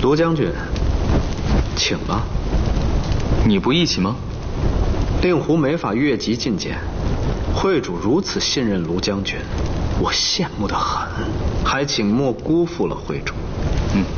卢将军，请吧。 你不义气吗？ 令狐没法越级进谏，会主如此信任卢将军，我羡慕得很，还请莫辜负了会主。